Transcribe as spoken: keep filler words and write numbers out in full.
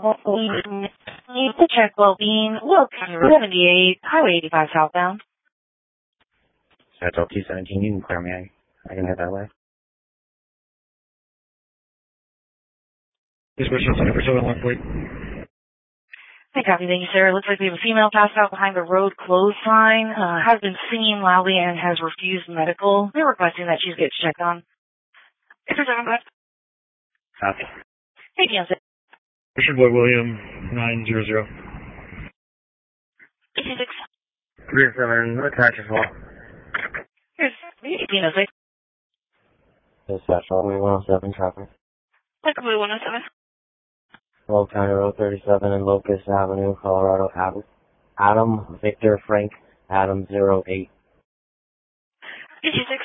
Need to check well-being. Welcome, seventy-eight, Highway eighty-five southbound. Central two seventeen, you can clear me. I, I can head that way. Dispatch center for seven one fleet. Hey, copy. Thank you, sir. Looks like we have a female passed out behind the road closed sign. Uh, has been singing loudly and has refused medical. We're requesting that she gets checked on. Copy. Hey, Beyonce. Richard Boy William, nine zero zero. eighty-six. three seven, attach as well. Here's Beyonce. Dispatch, Runway one oh seven, traffic. Runway one oh seven. Old County Road thirty-seven and Locust Avenue, Colorado. Adam, Adam Victor Frank, Adam zero eight. eighty-six.